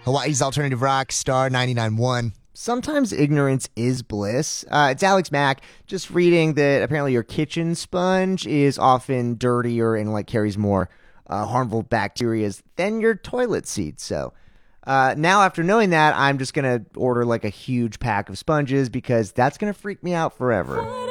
Hawaii's Alternative Rock, Star 99.1. Sometimes ignorance is bliss. It's Alex Mack, just reading that apparently your kitchen sponge is often dirtier and carries more harmful bacteria than your toilet seat. So now after knowing that, I'm just going to order a huge pack of sponges because that's going to freak me out forever.